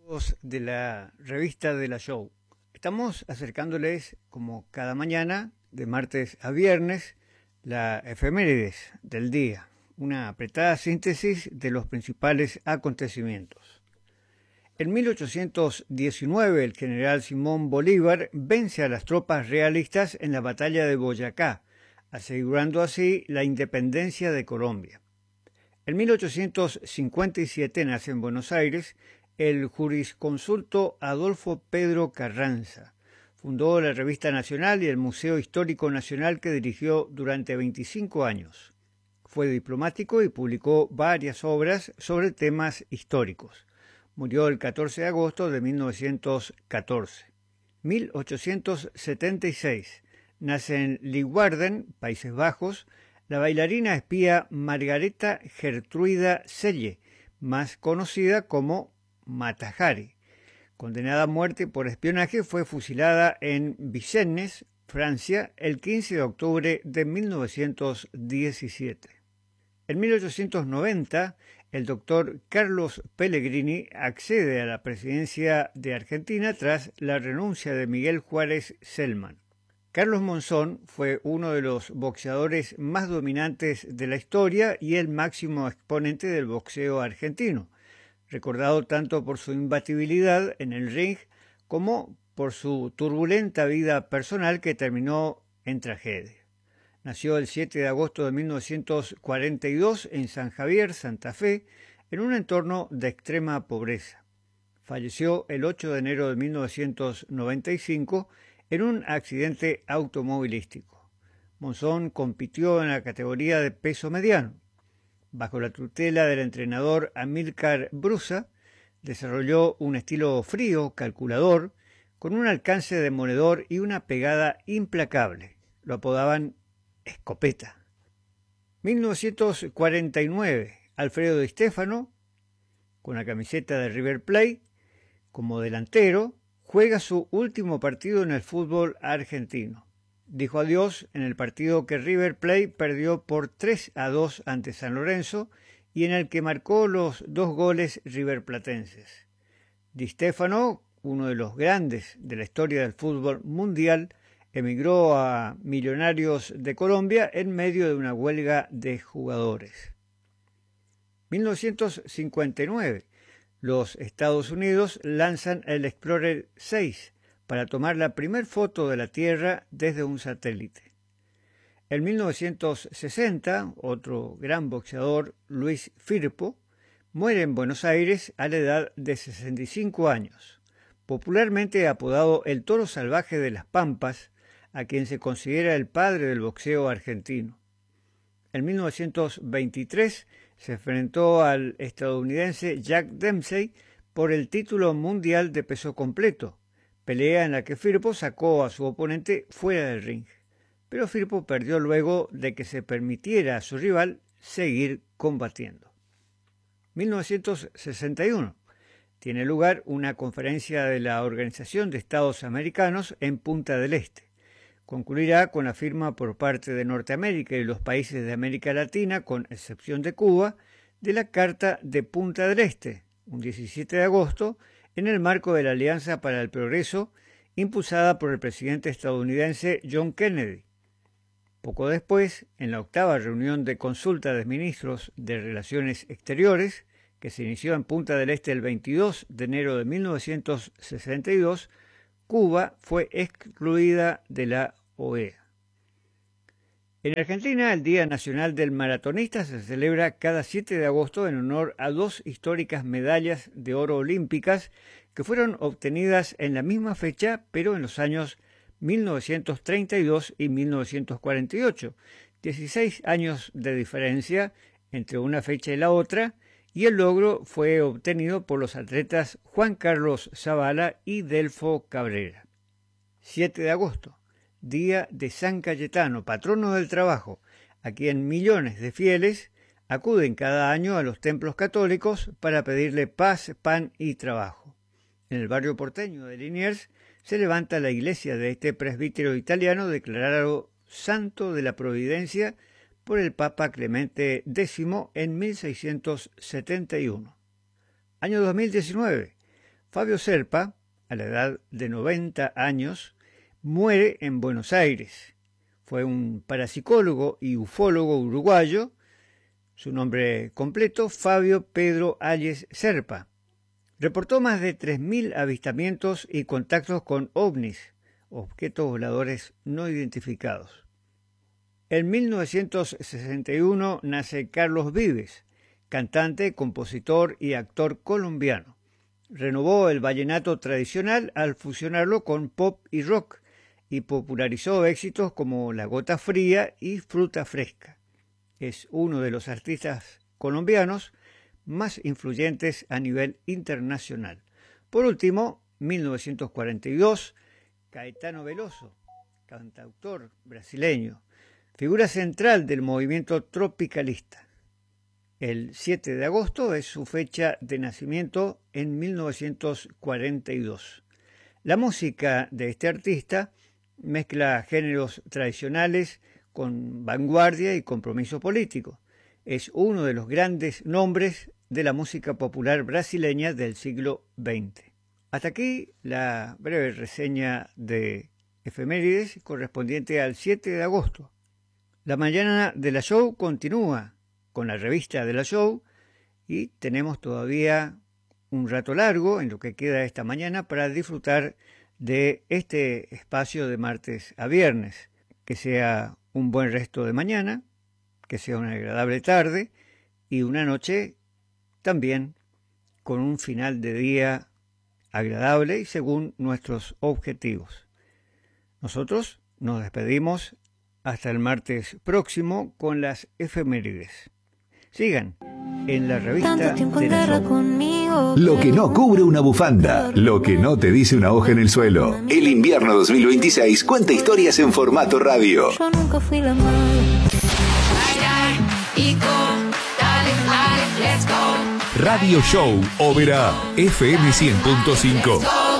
Amigos de la revista de la Show. Estamos acercándoles, como cada mañana, de martes a viernes, la efemérides del día, una apretada síntesis de los principales acontecimientos. En 1819, el general Simón Bolívar vence a las tropas realistas en la batalla de Boyacá, asegurando así la independencia de Colombia. En 1857 nace en Buenos Aires el jurisconsulto Adolfo Pedro Carranza. Fundó la Revista Nacional y el Museo Histórico Nacional que dirigió durante 25 años. Fue diplomático y publicó varias obras sobre temas históricos. Murió el 14 de agosto de 1914. 1876. Nace en Leeuwarden, Países Bajos, la bailarina espía Margareta Gertruida Selle, más conocida como Mata Hari. Condenada a muerte por espionaje, fue fusilada en Vincennes, Francia, el 15 de octubre de 1917. En 1890, el doctor Carlos Pellegrini accede a la presidencia de Argentina tras la renuncia de Miguel Juárez Celman. Carlos Monzón fue uno de los boxeadores más dominantes de la historia y el máximo exponente del boxeo argentino, recordado tanto por su imbatibilidad en el ring como por su turbulenta vida personal que terminó en tragedia. Nació el 7 de agosto de 1942 en San Javier, Santa Fe, en un entorno de extrema pobreza. Falleció el 8 de enero de 1995 en un accidente automovilístico. Monzón compitió en la categoría de peso mediano. Bajo la tutela del entrenador Amílcar Brusa, desarrolló un estilo frío, calculador, con un alcance demoledor y una pegada implacable. Lo apodaban Escopeta. 1949, Alfredo Di Stéfano, con la camiseta de River Plate, como delantero, juega su último partido en el fútbol argentino. Dijo adiós en el partido que River Plate perdió por 3-2 ante San Lorenzo y en el que marcó los 2 goles riverplatenses. Di Stéfano, uno de los grandes de la historia del fútbol mundial, emigró a Millonarios de Colombia en medio de una huelga de jugadores. 1959. Los Estados Unidos lanzan el Explorer 6 para tomar la primera foto de la Tierra desde un satélite. En 1960, otro gran boxeador, Luis Firpo, muere en Buenos Aires a la edad de 65 años, popularmente apodado el Toro Salvaje de las Pampas, a quien se considera el padre del boxeo argentino. En 1923 se enfrentó al estadounidense Jack Dempsey por el título mundial de peso completo, pelea en la que Firpo sacó a su oponente fuera del ring, pero Firpo perdió luego de que se permitiera a su rival seguir combatiendo. 1961. Tiene lugar una conferencia de la Organización de Estados Americanos en Punta del Este. Concluirá con la firma por parte de Norteamérica y los países de América Latina, con excepción de Cuba, de la Carta de Punta del Este, un 17 de agosto, en el marco de la Alianza para el Progreso, impulsada por el presidente estadounidense John Kennedy. Poco después, en la 8ª reunión de consulta de ministros de Relaciones Exteriores, que se inició en Punta del Este el 22 de enero de 1962, Cuba fue excluida de la OEA. En Argentina, el Día Nacional del Maratonista se celebra cada 7 de agosto en honor a 2 históricas medallas de oro olímpicas que fueron obtenidas en la misma fecha, pero en los años 1932 y 1948, 16 años de diferencia entre una fecha y la otra, y el logro fue obtenido por los atletas Juan Carlos Zavala y Delfo Cabrera. 7 de agosto, Día de San Cayetano, patrono del trabajo, a quien millones de fieles acuden cada año a los templos católicos para pedirle paz, pan y trabajo. En el barrio porteño de Liniers se levanta la iglesia de este presbítero italiano declarado santo de la providencia por el Papa Clemente X en 1671. Año 2019. Fabio Serpa, a la edad de 90 años, muere en Buenos Aires. Fue un parapsicólogo y ufólogo uruguayo. Su nombre completo, Fabio Pedro Ayes Serpa. Reportó más de 3.000 avistamientos y contactos con ovnis, objetos voladores no identificados. En 1961 nace Carlos Vives, cantante, compositor y actor colombiano. Renovó el vallenato tradicional al fusionarlo con pop y rock y popularizó éxitos como La Gota Fría y Fruta Fresca. Es uno de los artistas colombianos más influyentes a nivel internacional. Por último, 1942, Caetano Veloso, cantautor brasileño, figura central del movimiento tropicalista. El 7 de agosto es su fecha de nacimiento en 1942. La música de este artista mezcla géneros tradicionales con vanguardia y compromiso político. Es uno de los grandes nombres de la música popular brasileña del siglo XX. Hasta aquí la breve reseña de efemérides correspondiente al 7 de agosto. La mañana de la show continúa con la revista de la show y tenemos todavía un rato largo en lo que queda de esta mañana para disfrutar de este espacio de martes a viernes. Que sea un buen resto de mañana, que sea una agradable tarde y una noche también con un final de día agradable y según nuestros objetivos. Nosotros nos despedimos hasta el martes próximo con las efemérides. Sigan en la revista de la show. Lo que no cubre una bufanda, lo que no te dice una hoja en el suelo. El invierno 2026 cuenta historias en formato radio. Yo nunca fui la mala. Radio Show Ópera FM 100.5.